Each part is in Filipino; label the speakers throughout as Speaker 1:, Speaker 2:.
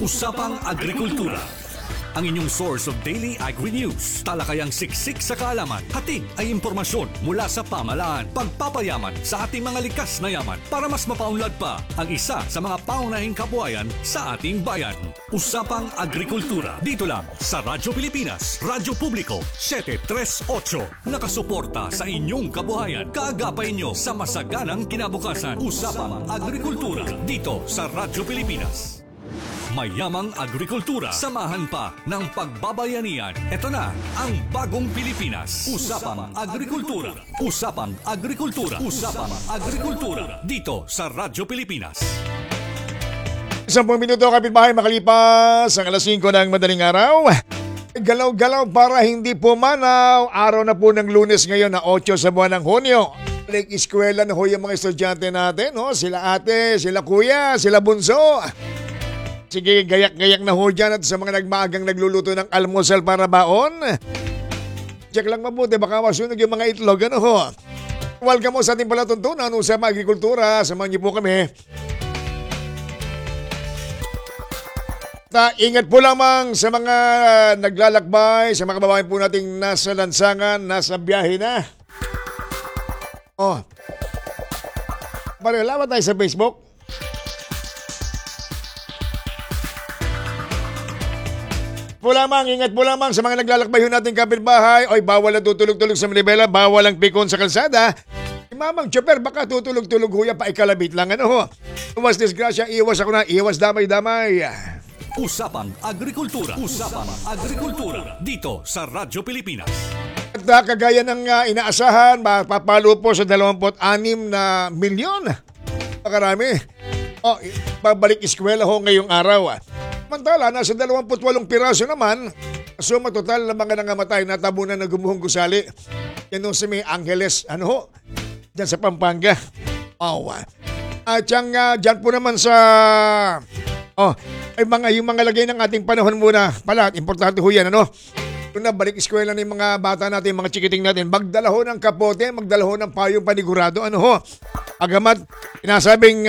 Speaker 1: Usapang Agrikultura. Ang inyong source of daily agri-news. Talakayang siksik sa kaalaman. Hatid ay impormasyon mula sa pamahalaan. Pagpapayaman sa ating mga likas na yaman para mas mapaunlad pa ang isa sa mga paunahing kabuhayan sa ating bayan. Usapang Agrikultura. Dito lang sa Radyo Pilipinas, Radyo Publiko 738. Nakasuporta sa inyong kabuhayan. Kaagapay nyo sa masaganang kinabukasan. Usapang Agrikultura. Dito sa Radyo Pilipinas. Mayamang agrikultura, samahan pa ng pagbabayanihan. Ito na ang bagong Pilipinas. Usapang Agrikultura. Usapang Agrikultura. Usapang Agrikultura. Dito sa Radyo Pilipinas.
Speaker 2: 10 minuto kapitbahay makalipas ang alas 5 ng madaling araw. Galaw-galaw para hindi pumanaw. Araw na po ng Lunes ngayon na 8 sa buwan ng Hunyo. Balik eskwela na ho yung mga estudyante natin. No? Sila ate, sila kuya, sila bunso. Sige, gayak-gayak na ho dyan at sa mga nagmaagang nagluluto ng almusal para baon. Check lang mabuti, baka masunog yung mga itlog. Ano ho? Welcome mo sa ating palatuntunan sa agrikultura. Samahan niyo po kami. Ingat po lamang sa mga naglalakbay, sa mga kababayan po nating nasa lansangan, nasa biyahe na. Lawan tayo sa Facebook. Ingat po lamang sa mga naglalakbay ho nating kapitbahay. Oy, bawal na tutulog-tulog sa manibela, bawal ang pikon sa kalsada. Mamang tsoper, baka tutulog-tulog huya pa ikalabit lang. Ano ho? Iwas disgrasya, iwas ako na, iwas damay-damay.
Speaker 1: Usapang Agrikultura. Usapang Agrikultura. Dito sa Radyo Pilipinas.
Speaker 2: At kagaya ng inaasahan, mapapalo po sa 26 na milyon. Makarami. Babalik eskwela ho ngayong araw. Samantala, nasa 28 piraso naman, suma total na mga nangamatay na tabunan na gumuhong gusali. Yan nung si May Angeles, dyan sa Pampanga. At dyan po naman sa, yung mga lagay ng ating panahon muna. Pala, importante ho yan, Kung nabalik eskwela ng mga bata natin, mga chikiting natin, magdala ho ng kapote, magdala ho ng payong panigurado, Agamat, pinasabing,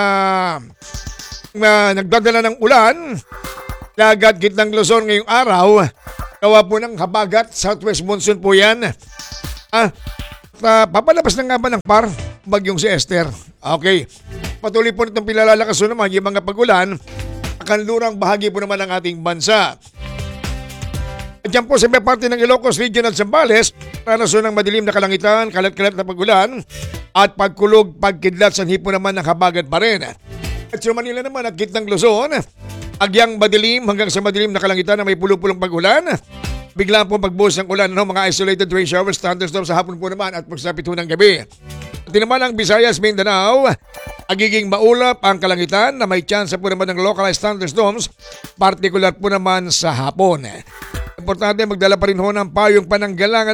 Speaker 2: nagdadala ng ulan, lagat gitnang Luzon ngayong araw, gawa po ng habagat, southwest monsoon po yan. Papalabas na nga ba ng bagyong si Esther? Okay. Patuloy po nitong pilalalakas naman yung mga pag-ulan, kanlurang bahagi po naman ng ating bansa. Diyan po sa may parte ng Ilocos Region at Zambales, ranason ng madilim na kalangitan, kalat-kalat na pag-ulan, at pagkulog, pagkidlat, sanhi po naman ng habagat pa rin. At sa Manila naman at gitnang Luzon, agyang madilim hanggang sa madilim na kalangitan na may pulupulong pag-ulan. Bigla po pagbuhos ng ulan, mga isolated rain showers, thunderstorms sa hapon po naman at pagsapit po ng gabi. At naman ang Visayas, Mindanao, agiging maulap ang kalangitan na may chance po naman ng localized thunderstorms, partikular po naman sa hapon. Importante magdala pa rin ho ng payong pananggalangan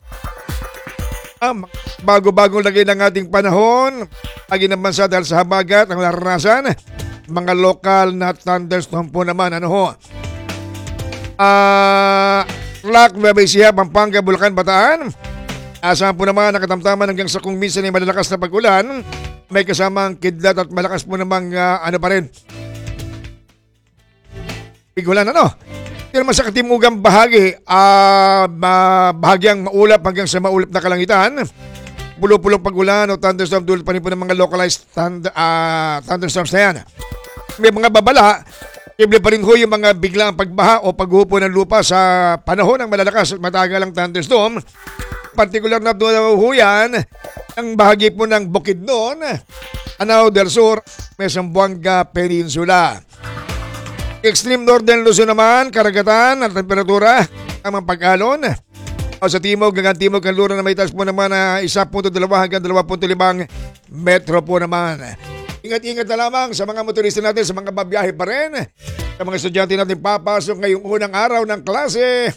Speaker 2: bago-bagong lagay ng ating panahon, lagi ng bansa dahil sa habagat ang naranasan, mga lokal na thunderstorm po naman, Lac, Nueva Ecija, Pampanga, Bulacan, Bataan. Asahan po naman nakatamtaman hanggang sa kung minsan ay malalakas na pag-ulan, may kasamang kidlat at malakas po namang pa rin. Bigulan, Pero naman sa katimugang bahagi, bahagyang maulap hanggang sa maulap na kalangitan. Pulo-pulong pag-ulan o thunderstorm dulot pa rin po ng mga localized thunderstorms na yan. May mga babala, ible pa rin ho yung mga biglang pagbaha o paghupo ng lupa sa panahon ng malalakas at matagalang thunderstorm. Partikular na ho yan ang bahagi po ng Bukidnon, Anao del Sur, may Zamboanga Peninsula. Extreme Northern Luzon naman, karagatan at temperatura, tamang pag-alon. Sa timog hanggang timog kanluran na may taas po naman na 1.2 hanggang 2.5 metro po naman. Ingat-ingat na lamang sa mga motorista natin, sa mga babiyahe pa rin, sa mga estudyante natin papasok ngayong unang araw ng klase.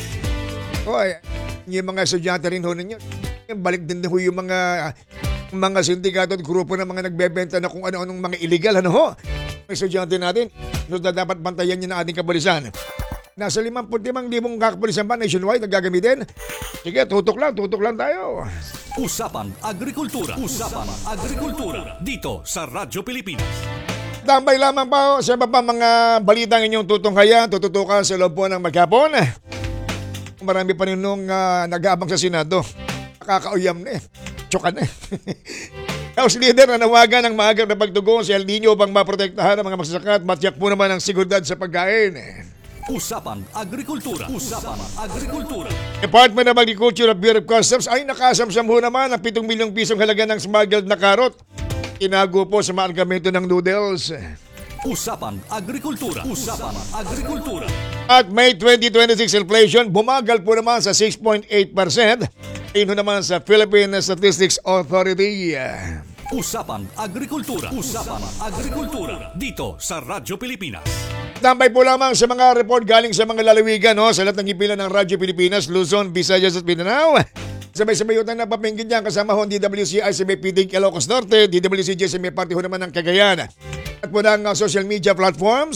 Speaker 2: Yung mga estudyante rin ho ninyo, balik din ho yung mga sindikato at grupo ng mga nagbebenta na kung ano-anong mga illegal, Mga estudyante natin, dapat bantayan niyo na ating kapulisan. Nasa 55,000 kakapulisan ba nationwide na gagamitin? Sige, tutok lang tayo.
Speaker 1: Usapang Agrikultura. Usapang Agrikultura. Dito sa Radyo Pilipinas.
Speaker 2: Tambay lamang po sa iba pa mga balitang inyong tutunghayan, tututukan sa loob po ng maghapon. Marami pa rin nung nag-aabang sa Senado. Nakakauyam na eh. Tsukan na eh. House Leader na nawagan ng maagap na pagtugon sa El Nino upang maprotektahan ang mga magsasaka at matyak po naman ang seguridad sa pagkain.
Speaker 1: Usapang Agrikultura. Usapang Agrikultura.
Speaker 2: Department of Agriculture at Bureau of Customs ay nakasamsam ho naman ang 7 milyong pisong halaga ng smuggled na karot. Tinago po sa maargamento ng noodles.
Speaker 1: Usapang Agrikultura. Usapang Agrikultura.
Speaker 2: At May 2026 inflation bumagal po naman sa 6.8%. Ino naman sa Philippine Statistics Authority.
Speaker 1: Usapang Agrikultura. Usapang Agrikultura. Dito sa Radyo Pilipinas.
Speaker 2: Tambay po lamang sa mga report galing sa mga lalawigan sa lahat ng himpilan ng Radyo Pilipinas, Luzon, Visayas at Mindanao. Sabay-sabay utang na papinggit niyan kasama ho DWC, ICB, Ilocos Norte, DWCJ sa may party ho naman ng Cagayan. At po ng social media platforms,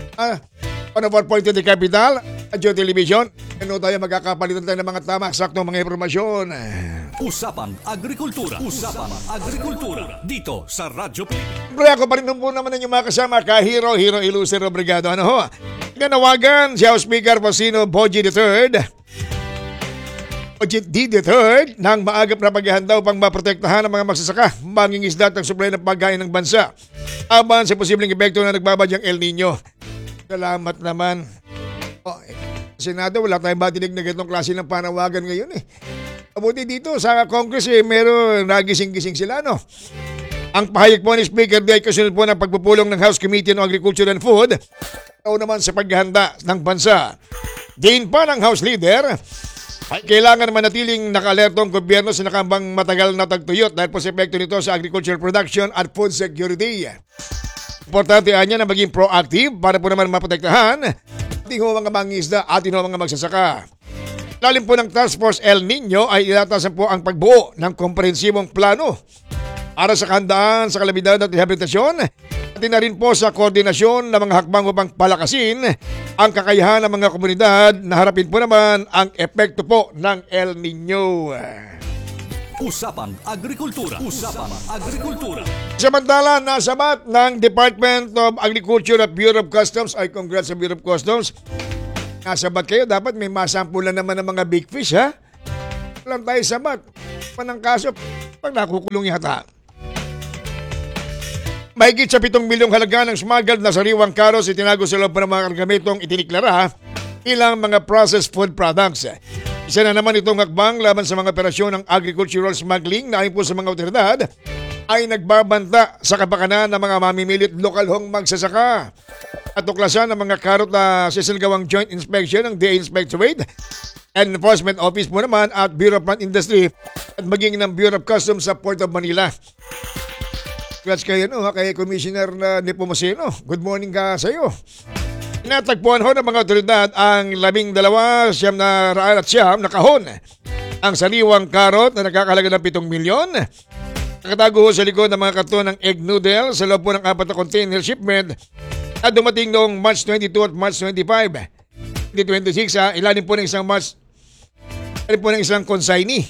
Speaker 2: on our point to the capital, Radyo Television. Ano tayo magkakapalitan tayo ng mga tama, saktong mga impormasyon.
Speaker 1: Usapang Agrikultura. Usapang Agrikultura. Dito sa Radyo Pilipinas.
Speaker 2: Pero ako pa rin po naman ang mga kasama, Hero Ilusero Brigado. Ano ho? Nanawagan si House Speaker Faustino Boji III. Boji III ng maagap na paghahanda upang maprotektahan ang mga magsasaka, mangingisda at ang supply ng pagkain ng bansa. Aban sa posibleng epekto na nagbabadyang El Nino. Salamat naman. Senado, wala tayong matinig na ganitong klase ng panawagan ngayon eh. Mabuti dito sa Congress meron nagising-gising sila no. Ang pahayag po ni Speaker Day kasunod po ng pagpupulong ng House Committee on Agriculture and Food o naman sa paghahanda ng bansa. Din pa ng House Leader ay kailangan manatiling naka-alerto ang gobyerno sa nakambang matagal na tagtuyot dahil po sa epekto nito sa agricultural production at food security. Importante niya na maging proactive para po naman maprotektahan ating mga mangingisda at ating mga magsasaka. Lalim po ng Task Force El Nino ay ilatasan po ang pagbuo ng komprehensibong plano para sa kahandaan sa kalamidad at rehabilitasyon at na rin po sa koordinasyon ng mga hakbang upang palakasin ang kakayahan ng mga komunidad na harapin po naman ang epekto po ng El Nino.
Speaker 1: Usapang Agrikultura. Usapang Agrikultura.
Speaker 2: Samantala, nasabat ng Department of Agriculture at Bureau of Customs ay congrats sa Bureau of Customs. Nasabat kayo, dapat may masampulan naman ng mga big fish ha. Walang tayo sabat. Panang kaso, pag nakukulong yata. Mahigit sa 7 milyong halaga ng smuggled na sariwang karos itinago sa loob ng mga kargametong itiniklara ilang mga processed food products. Isa na naman itong hakbang laban sa mga operasyon ng agricultural smuggling na ayon po sa mga otoridad ay nagbabanta sa kapakanan ng mga mamimilit lokal hong magsasaka. At tuklasan ng mga karot na sisilgawang joint inspection ng DA Inspectorate and Enforcement Office po naman at Bureau of Plant Industry at maging ng Bureau of Customs sa Port of Manila. Congrats kayo kay Commissioner Nepomuceno. Good morning ka sa iyo. Natagpuan ho ng mga otoridad ang 12 na kahon ang sariwang karot na nakakahalaga ng 7 milyon. Nakatago ho sa likod ng mga karton ng egg noodle sa loob po ng 4 na container shipment at dumating noong March 22 at March 25. 2026 ilalim po ng isang consignee.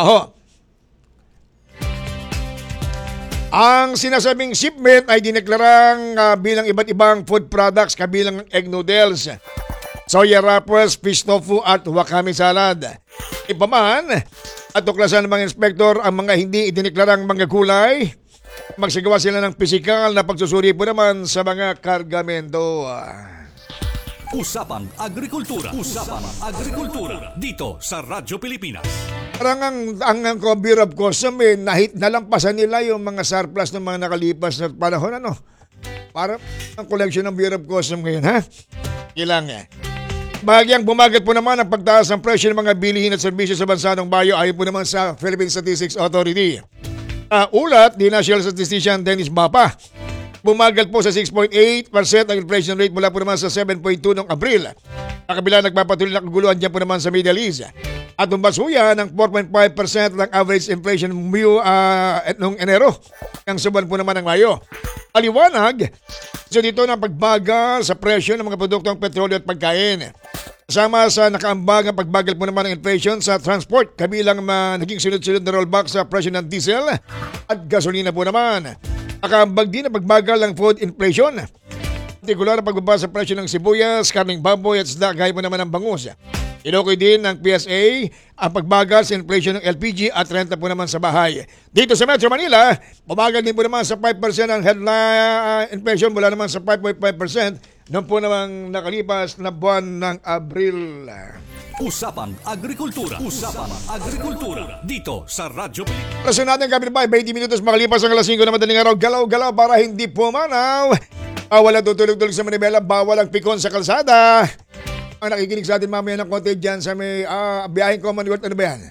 Speaker 2: Ang sinasabing shipment ay dineklarang bilang iba't ibang food products kabilang egg noodles, soya wrappers, fish tofu at wakame salad. Ipaman at tuklasan ng mga inspektor ang mga hindi idineklarang mga gulay. Magsagawa sila ng pisikal na pagsusuri po naman sa mga kargamento.
Speaker 1: Usapang Agrikultura. Usapang Agrikultura. Dito sa Radyo Pilipinas.
Speaker 2: Parang ang Bureau of Customs nalampasan nila yung mga surplus ng mga nakalipas na panahon Para ang collection ng Bureau of Customs ngayon Kailangan. Bahagyang bumagat po naman ang pagtaas ng presyo ng mga bilihin at serbisyo sa bansa ng bayo ayon po naman sa Philippine Statistics Authority. Ulat ni National Statistician Dennis Mapa. Bumagal po sa 6.8% ang inflation rate mula po naman sa 7.2 noong Abril. Nakabila nagpapatuloy na kaguluhan dyan po naman sa Middle East. At umbasuya ng 4.5% ng average inflation noong Enero. Ang suban po naman ng Mayo. Aliwanag, so dito ng pagbagal sa presyo ng mga produktong petrolyo at pagkain. Kasama sa nakaambag ang pagbagal po naman ng inflation sa transport, kabilang naging sunod-sunod na rollback sa presyo ng diesel at gasolina po naman. Nakambag din na pagbagal ng food inflation. Partikular na pagbaba sa presyo ng sibuyas, karning baboy at isda gaya po naman ng bangus. Inukoy din ng PSA ang pagbagal sa inflation ng LPG at renta po naman sa bahay. Dito sa Metro Manila, bumagal din po naman sa 5% ang headline inflation mula naman sa 5.5% noon po namang nakalipas na buwan ng Abril.
Speaker 1: Usapang Agrikultura. Usapang Agrikultura. Dito sa Radyo Pilipinas.
Speaker 2: Rason natin kami ba, 20 minutos makalipas ang alas 5 na madaling araw. Galaw-galaw para hindi pumanaw. Bawal ang tutulog-tulog sa manibela, bawal ang pikon sa kalsada. Ang nakikinig sa atin mamaya ng konti dyan sa may biyaheng Commonwealth, ano ba yan?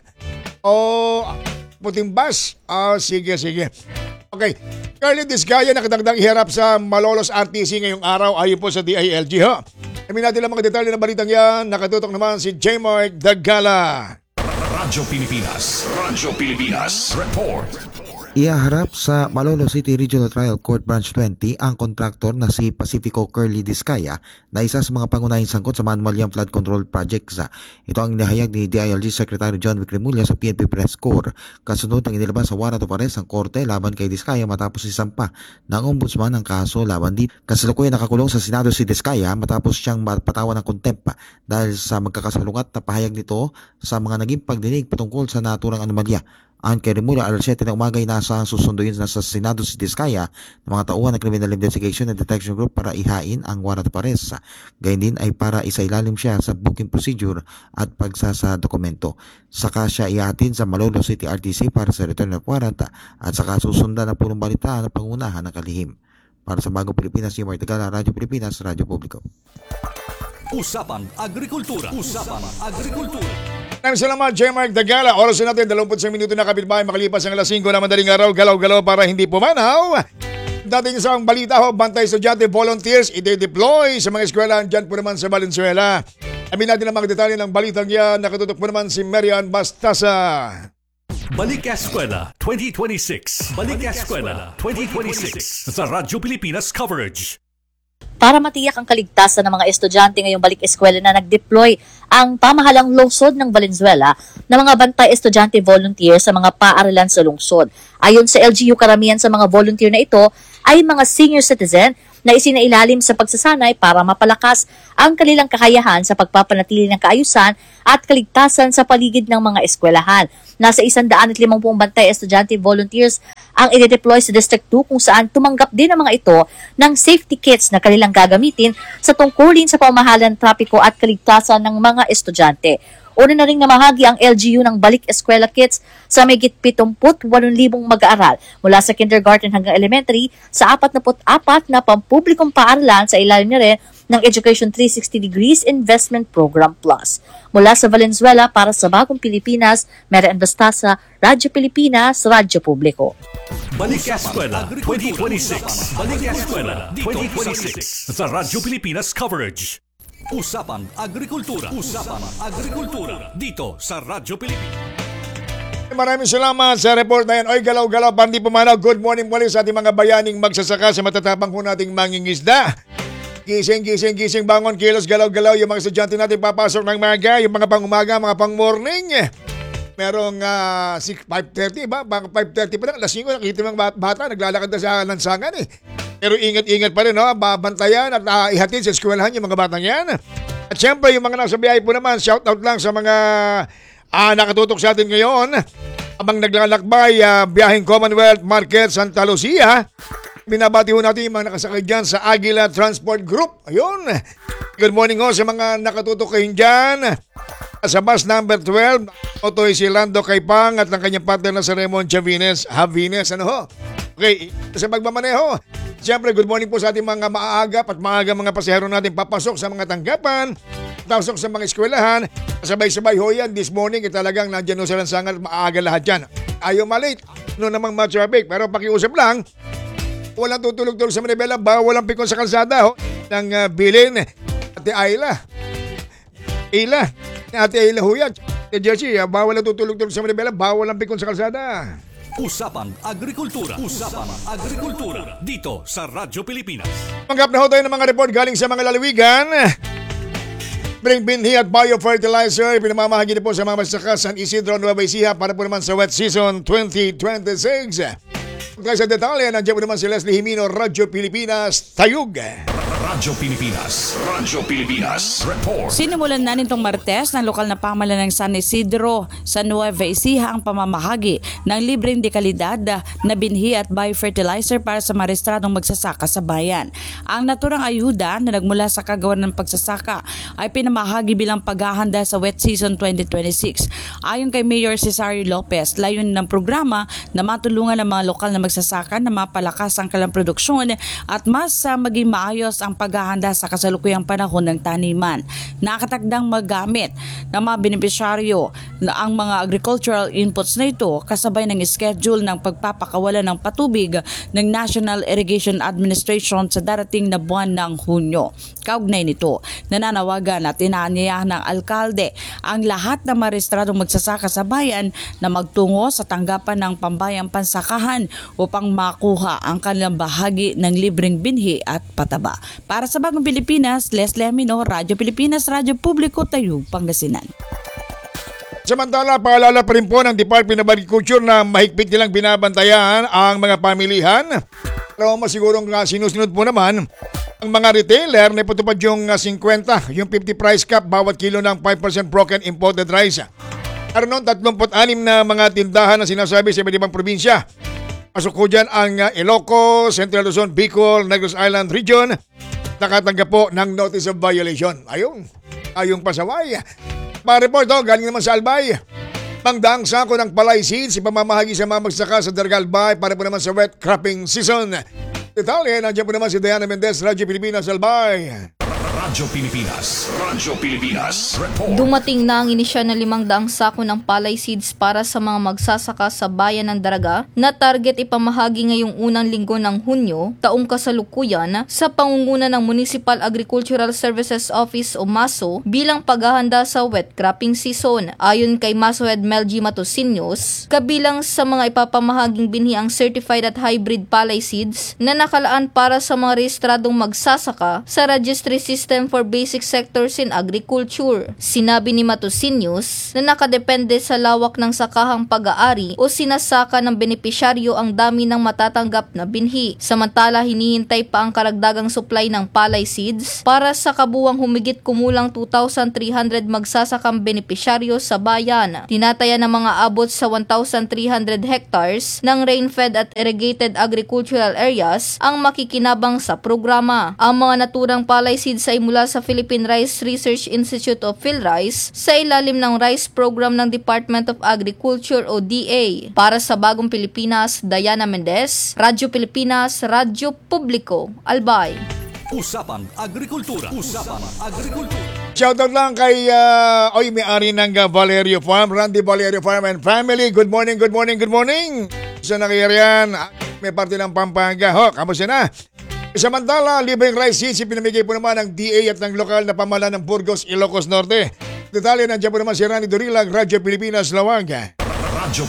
Speaker 2: Puting bus? Sige. Okay. Carly Discaya nakatagdang iharap sa Malolos RTC ngayong araw ayon po sa DILG. Kami natin lang mga detalye ng balitang yan. Nakatutok naman si J-Mark Dagala.
Speaker 1: Radyo Pilipinas. Radyo Pilipinas. Report.
Speaker 3: Iaharap sa Malolos City Regional Trial Court Branch 20 ang kontraktor na si Pacifico Curly Discaya na isa sa mga pangunahing sangkot sa Manualian Flood Control Projects. Ito ang inihayag ni DILG Secretary John Vic Remulla sa PNP Press Corps. Kasunod ang inilabas sa warrant of arrest ang korte laban kay Discaya matapos isampa ng ombudsman ang kaso laban dito. Kasalukuyan nakakulong sa Senado si Discaya matapos siyang mapatawan ng kontempt dahil sa magkakasalungat na pahayag nito sa mga naging pagdinig patungkol sa naturang anomalya. Ang kay Remulla, alas 7 ng umaga ay nasa susunduin na sa Senado si Discaya ng mga tauhan ng Criminal Investigation and Detection Group para ihain ang warrant of arrest. Gayun din ay para isailalim siya sa booking procedure at pagsasa dokumento. Saka siya ihatid sa Malolos City RTC para sa return of warrant at saka susundan ang punong balita ng pangunahan ng kalihim. Para sa Bagong Pilipinas, J-Mark Dagala, Radyo Pilipinas, Radyo Publiko.
Speaker 1: Usapang Agrikultura. Usapang Agrikultura.
Speaker 2: Maraming salamat, J-Mark Dagala. Oras natin, 20 minuto na kapitbahay makalipas ang alas 5 na madaling araw. Galaw-galaw para hindi pumanaw. Dating sa balita bantay estudyante volunteers ide-deploy sa mga eskwelahan dyan po naman sa Valenzuela. Amin natin ang mga detalye ng balitang yan. Nakatutok po naman si Marian Bastasa.
Speaker 1: Balik Eskwela 2026. Balik Eskwela 2026 sa Radyo Pilipinas coverage.
Speaker 4: Para matiyak ang kaligtasan ng mga estudyante ngayong balik eskwela na nag-deploy ang pamahalang lungsod ng Valenzuela ng mga bantay estudyante volunteer sa mga paaralan sa lungsod. Ayon sa LGU, karamihan sa mga volunteer na ito ay mga senior citizen na isinailalim sa pagsasanay para mapalakas ang kanilang kakayahan sa pagpapanatili ng kaayusan at kaligtasan sa paligid ng mga eskwelahan. Nasa 150 bantay estudyante volunteers ang i-deploy sa District 2 kung saan tumanggap din ang mga ito ng safety kits na kanilang gagamitin sa tungkulin sa pamahalaan, trapiko at kaligtasan ng mga estudyante. Una na rin namahagi ang LGU ng balik eskwela kits sa mahigit 78,000 mag-aaral mula sa kindergarten hanggang elementary sa 44 na pampublikong paaralan sa ilalim na rin ng Education 360 Degrees Investment Program Plus. Mula sa Valenzuela para sa Bagong Pilipinas, Marian Bastasa, Radyo Pilipinas, Radyo Publiko.
Speaker 1: Balik Eskwela 2026. Balik Eskwela 2026 sa Radyo Pilipinas coverage. Usapang Agrikultura. Usapang Agrikultura dito sa Radyo Pilipinas.
Speaker 2: Maraming salamat sa report na yan. Oy, galaw-galaw, pandi pumanaw. Good morning muli sa ating mga bayaning magsasaka sa matatapang po nating mangingisda. Gising, bangon, kilos, galaw-galaw. Yung mga estudyante natin papasok ng maga, yung mga pang-umaga, mga pang-morning. Merong 5:30 ba? Baka 5:30 pa lang. Alas 5, nakita mga bata, naglalakad na sa lansangan eh. Pero ingat-ingat pa rin, no? Babantayan at ihatid sa eskwelahan yung mga batang yan. At syempre, yung mga nasa biyahe po naman, shout-out lang sa mga nakatutok sa atin ngayon. Abang naglalakbay, biyaheng Commonwealth Market Santa Lucia. Binabati ho natin yung mga nakasakay dyan sa Aguila Transport Group. Ayun. Good morning ho sa mga nakatutok kayo dyan. Sa bus number 12, Otoy si Lando Kaipang at ang kanyang partner na sa Raymond Chavines. Ano ho? Okay, sa magmamaneho. Siyempre, good morning po sa ating mga maaagap at maaga mga pasahero natin papasok sa mga tanggapan, pasok sa mga eskwelahan. Sabay-sabay ho yan. This morning, talagang nandyan ho sa lansangan at maaga lahat yan. Ayaw malate. No namang ma-traffic. Pero pakiusap lang, walang tutulog-tulog sa Manibela, bawal ang pikon sa kalsada ho. Ng bilin, Ate Ayla. Ate Ayla ho yan. Jersey, bawal ang tutulog-tulog sa Manibela, bawal ang pikon sa kalsada.
Speaker 1: Usapang Agrikultura. Usapang Agrikultura dito sa Radyo Pilipinas.
Speaker 2: Manggap na ho tayo ng mga report galing sa mga lalawigan. Bring binhi at biofertilizer. Pinamamahagi na po sa mga masaka San Isidro, Nueva Ecija para po naman sa wet season 2026. Kaya sa detalye, nandiyan po naman si Leslie Jimino, Radyo Pilipinas, Tayug.
Speaker 1: Radyo Pilipinas Report.
Speaker 5: Sinimulan na nitong Martes ng lokal na pamahalaan ng San Isidro sa Nueva Ecija ang pamamahagi ng libreng dekalidad na binhi at biofertilizer para sa marehistradong magsasaka sa bayan. Ang naturang ayuda na nagmula sa kagawan ng pagsasaka ay pinamahagi bilang paghahanda sa wet season 2026. Ayon kay Mayor Cesario Lopez, layunin ng programa na matulungan ang mga lokal na magsasaka na mapalakas ang kanilang produksyon at mas maging maayos ang paghahanda sa kasalukuyang panahon ng taniman. Nakatakdang magamit ng mga benepisyaryo na ang mga agricultural inputs na ito kasabay ng schedule ng pagpapakawalan ng patubig ng National Irrigation Administration sa darating na buwan ng Hunyo. Kaugnay nito, nananawagan at inaanyayahan ng alkalde ang lahat ng marehistradong magsasaka sa bayan na magtungo sa tanggapan ng pambayang pansakahan upang makuha ang kanilang bahagi ng libreng binhi at pataba. Para sa Bagong Pilipinas, Leslie Amino, Radyo Pilipinas, Radyo Publiko, Tayug, Pangasinan.
Speaker 2: Samantala, paalala pa rin po ng Department of Agriculture na mahigpit nilang binabantayan ang mga pamilihan. Pero masigurong sinusunod po naman ang mga retailer na ipatupad yung 50, yung 50 price cap bawat kilo ng 5% broken imported rice. Meron 36 na mga tindahan na sinasabi sa iba't ibang probinsya. Pasok ko dyan ang Ilocos, Central Luzon, Bicol, Negros Island Region. Nakatanggap po ng notice of violation. Ayong pasaway. Pa-report galing naman sa Albay. Pangdaang sako ng palay seeds, ipamamahagi sa mga magsaka sa Darga Albay para po naman sa wet cropping season. Detalye, nandiyan po naman si Diana Mendez, Radyo Pilipinas, Albay.
Speaker 1: Radyo Pilipinas Report.
Speaker 6: Dumating na ang inisyal na 500 sako ng palay seeds para sa mga magsasaka sa bayan ng Daraga na target ipamahagi ngayong unang linggo ng Hunyo, taong kasalukuyan, sa pangunguna ng Municipal Agricultural Services Office o MASO bilang paghahanda sa wet cropping season. Ayon kay MASO Head Mel G. Matosinos, kabilang sa mga ipapamahaging binhi ang certified at hybrid palay seeds na nakalaan para sa mga rehistradong magsasaka sa Registry System for Basic Sectors in Agriculture. Sinabi ni Matosinos na nakadepende sa lawak ng sakahang pag-aari o sinasaka ng benepisyaryo ang dami ng matatanggap na binhi. Samantala, hinihintay pa ang karagdagang supply ng palay seeds para sa kabuwang humigit kumulang 2,300 magsasakang benepisyaryo sa bayan. Tinataya ng mga abot sa 1,300 hectares ng rain-fed at irrigated agricultural areas ang makikinabang sa programa. Ang mga naturang palay seeds ay mula sa Philippine Rice Research Institute of PhilRice sa ilalim ng Rice Program ng Department of Agriculture o DA. Para sa Bagong Pilipinas, Diana Mendez, Radyo Pilipinas, Radyo Publiko, Albay.
Speaker 1: Usapang Agrikultura.
Speaker 2: Shoutout lang kay may-ari ng Valerio Farm, Randy Valerio Farm and Family. Good morning. Sa nakiyarian, may parte ng Pampanga. Kamusta na? Samantala, libreng rice seeds pinamigay po naman ng DA at ng lokal na pamahalaan ng Burgos, Ilocos Norte. Detalye, nandiyan po naman si Rani Dorilag, Radyo Pilipinas, Lawag.
Speaker 1: Radyo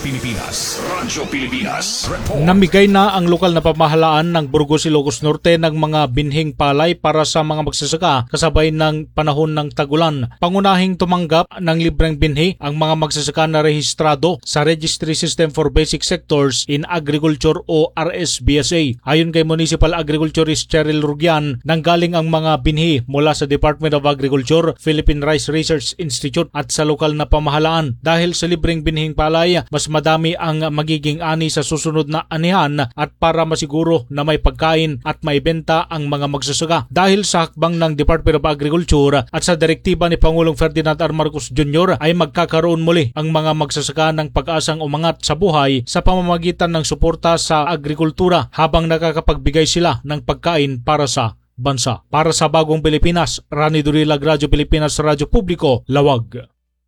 Speaker 1: Pilipinas Report.
Speaker 7: Namigay na ang lokal na pamahalaan ng Burgos, Ilocos Norte ng mga binhing palay para sa mga magsasaka kasabay ng panahon ng tagulan. Pangunahing tumanggap ng libreng binhi ang mga magsasaka na rehistrado sa Registry System for Basic Sectors in Agriculture o RSBSA. Ayon kay Municipal Agriculturist Cheryl Rugian, nanggaling ang mga binhi mula sa Department of Agriculture, Philippine Rice Research Institute at sa lokal na pamahalaan. Dahil sa libreng binhing palay, mas madami ang magiging ani sa susunod na anihan at para masiguro na may pagkain at may benta ang mga magsasaka. Dahil sa hakbang ng Department of Agriculture at sa direktiba ni Pangulong Ferdinand R. Marcos Jr. ay magkakaroon muli ang mga magsasaka ng pag-asang umangat sa buhay sa pamamagitan ng suporta sa agrikultura habang nakakapagbigay sila ng pagkain para sa bansa. Para sa Bagong Pilipinas, Rani Dorilag, Radyo Pilipinas, Radyo Publiko, Lawag.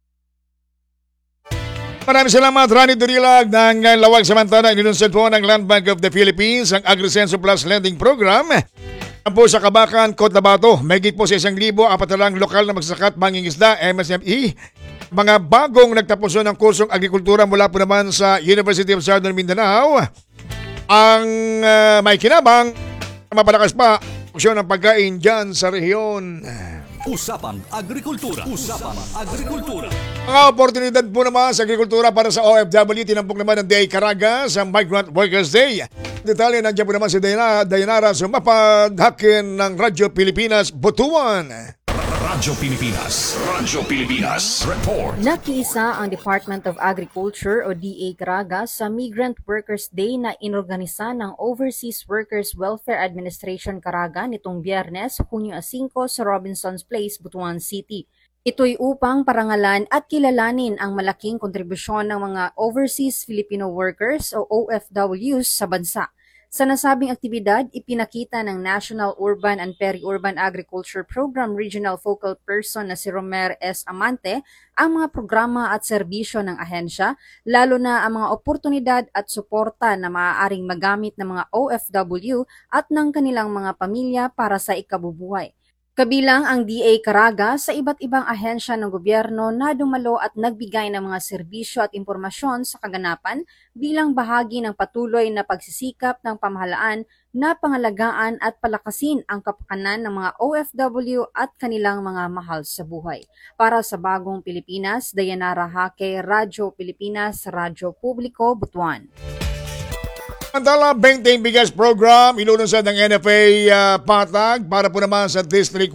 Speaker 2: Maraming salamat, Rani Dorilag ng Lawag. Samantala, inilunsad po ng Land Bank of the Philippines ang AgriSenso Plus Lending Program. Ang po sa Kabakan, Cotabato, mayigit po sa 1,400 lokal na magsasakat, mangingisda, MSME. Mga bagong nagtapos ng kursong agrikultura mula po naman sa University of Southern Mindanao. Ang may kinabang, mapalakas pa ng pagkain dyan sa rehiyon.
Speaker 1: Usapang Agrikultura. Usapang Agrikultura.
Speaker 2: Mga oportunidad po naman sa agrikultura para sa OFW, tinampok naman ng DA Caraga sa Migrant Workers Day. Detalye, nandiyan po naman si Dayanara Sumapad, hakin ng Radyo Pilipinas, Butuan.
Speaker 1: Radyo Pilipinas. Radyo Pilipinas. Report.
Speaker 8: Nakiisa ang Department of Agriculture o DA Caraga sa Migrant Workers Day na inorganisa ng Overseas Workers Welfare Administration Caraga nitong Biyernes, Hunyo 5 sa Robinson's Place, Butuan City. Ito'y upang parangalan at kilalanin ang malaking kontribusyon ng mga Overseas Filipino Workers o OFWs sa bansa. Sa nasabing aktibidad, ipinakita ng National Urban and Peri-Urban Agriculture Program Regional Focal Person na si Romer S. Amante ang mga programa at serbisyo ng ahensya, lalo na ang mga oportunidad at suporta na maaaring magamit ng mga OFW at ng kanilang mga pamilya para sa ikabubuhay. Kabilang ang DA Caraga sa iba't ibang ahensya ng gobyerno na dumalo at nagbigay ng mga serbisyo at impormasyon sa kaganapan bilang bahagi ng patuloy na pagsisikap ng pamahalaan na pangalagaan at palakasin ang kapakanan ng mga OFW at kanilang mga mahal sa buhay. Para sa Bagong Pilipinas, Dayanara Hake, Radyo Pilipinas, Radyo Publiko, Butuan.
Speaker 2: Samantala, 20 bigas program ilununsad ng NFA Patag para po naman sa District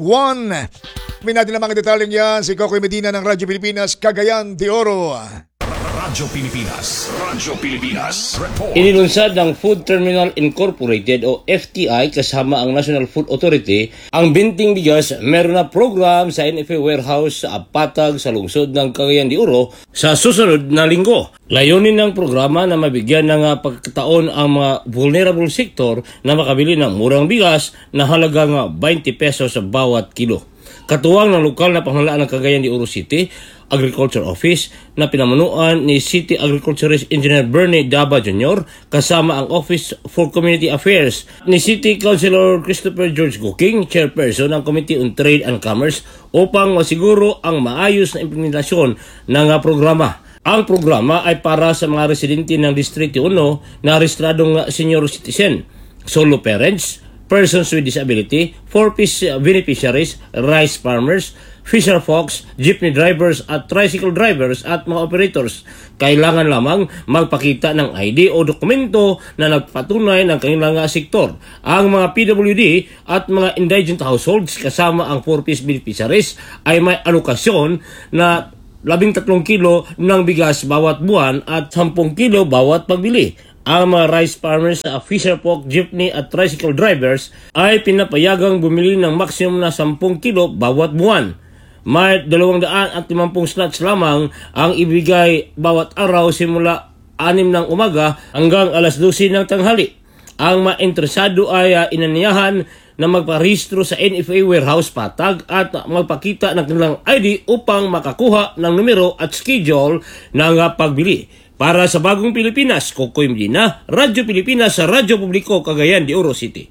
Speaker 2: 1. May natin ang mga detalyeng yan si Cocoy Medina ng Radyo Pilipinas, Cagayan de Oro.
Speaker 1: Radyo Pilipinas. Radyo Pilipinas. Report.
Speaker 9: Inilunsad ng Food Terminal Incorporated o FTI kasama ang National Food Authority ang binting bigas meron na program sa NFA warehouse sa Patag sa lungsod ng Cagayan de Oro sa susunod na linggo. Layunin ng programa na mabigyan ng pagkataon ang mga vulnerable sector na makabili ng murang bigas na halagang 20 pesos sa bawat kilo. Katuwang ng lokal na panghalaan ng Cagayan de Oro City Agriculture Office na pinamunuan ni City Agriculturist Engineer Bernie Daba Jr. kasama ang Office for Community Affairs ni City Councilor Christopher George Goking, Chairperson ng Committee on Trade and Commerce upang masiguro ang maayos na implementasyon ng programa. Ang programa ay para sa mga residente ng Distrito 1 na rehistradong senior citizen, solo parents, persons with disability, 4-piece beneficiaries, rice farmers, fisher folks, jeepney drivers at tricycle drivers at mga operators. Kailangan lamang magpakita ng ID o dokumento na nagpatunay ng kanilang sektor. Ang mga PWD at mga indigent households kasama ang 4-piece beneficiaries ay may alokasyon na 13 kilo ng bigas bawat buwan at 10 kilo bawat pagbili. Ang mga rice farmers, fisher folk, jeepney at tricycle drivers ay pinapayagang bumili ng maximum na 10 kilo bawat buwan. May 250 slots lamang ang ibigay bawat araw simula 6 ng umaga hanggang alas 12 ng tanghali. Ang mga interesado ay inaniyahan na magparehistro sa NFA Warehouse Patag at magpakita ng kanilang ID upang makakuha ng numero at schedule ng pagbili. Para sa Bagong Pilipinas, Cocoy Medina, Radyo Pilipinas sa Radyo Publiko, Cagayan de Oro City.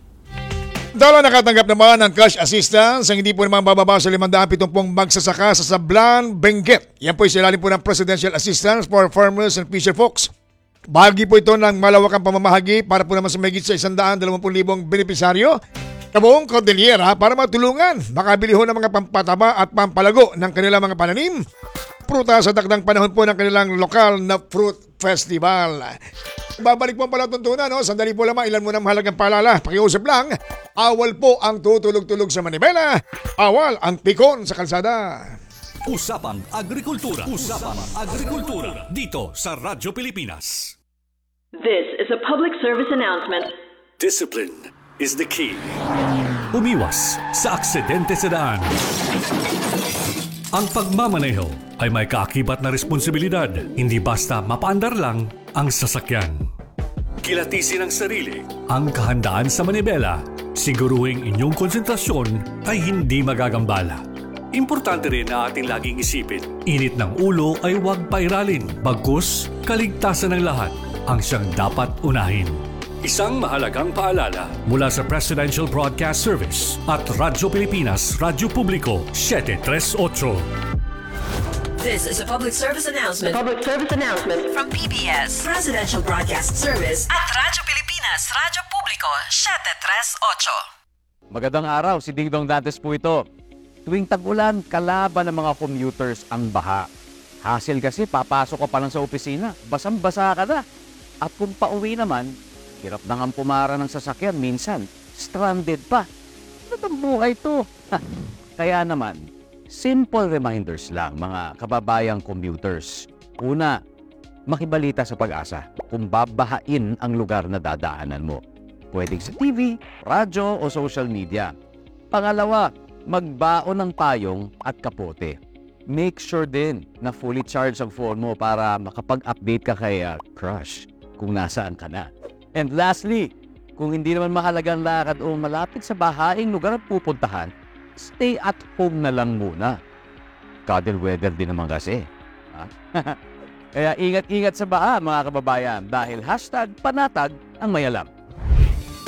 Speaker 2: Dala nakatanggap naman ng cash assistance ang hindi po naman bababa sa 570 magsasaka sa Sablan, Benguet. Yan po isilalim po ng Presidential Assistance for Farmers and Fisher Folks. Bahagi po ito ng malawakang pamamahagi para po naman sa mahigit sa 120,000 benepisaryo sa buong Cordillera para matulungan makabili ho ng mga pampataba at pampalago ng kanilang mga pananim. Pruta sa takdang panahon po ng kanilang lokal na fruit festival. Babalik po pala tuntunan, no? Sandali po lamang, ilan mo ng mahalagang paalala. Pakiusap lang, awal po ang tutulog-tulog sa Manibela, awal ang pikon sa kalsada.
Speaker 1: Usapang Agrikultura. Usapang Agrikultura. Dito sa Radyo Pilipinas.
Speaker 10: This is a public service announcement.
Speaker 1: Discipline is the key. Umiwas sa aksidente sa daan. Ang pagmamaneho ay may kaakibat na responsibilidad. Hindi basta mapaandar lang ang sasakyan. Kilatisin ang sarili, ang kahandaan sa manibela. Siguruhing inyong konsentrasyon ay hindi magagambala. Importante rin na ating laging isipin, init ng ulo ay huwag pairalin. Bagkus, kaligtasan ng lahat ang siyang dapat unahin. Isang mahalagang paalala mula sa Presidential Broadcast Service at Radyo Pilipinas, Radyo Publiko, 738.
Speaker 10: This is a public service announcement.
Speaker 11: Public service announcement
Speaker 10: From PBS, Presidential Broadcast Service
Speaker 11: at Radyo Pilipinas, Radyo Publiko, 738. Magandang araw, si Ding Dong Dantes po ito. Tuwing tag-ulan, kalaban ng mga commuters ang baha. Hassle kasi, papasok ka pa lang sa opisina, basang-basa ka na. At kung pauwi naman, hirap na nga pumara ng sasakyan, minsan, stranded pa. Ano bang buhay to? Kaya naman, simple reminders lang mga kababayang commuters. Una, makibalita sa Pag-asa kung babahain ang lugar na dadaanan mo. Pwedeng sa TV, radyo o social media. Pangalawa, magbaon ng payong at kapote. Make sure din na fully charged ang phone mo para makapag-update ka kay crush kung nasaan ka na. And lastly, kung hindi naman mahalagang lakad o malapit sa bahaing lugar at pupuntahan, stay at home na lang muna. Cuddle weather din naman kasi. Kaya ingat-ingat sa baha mga kababayan dahil #panatag ang mayalam.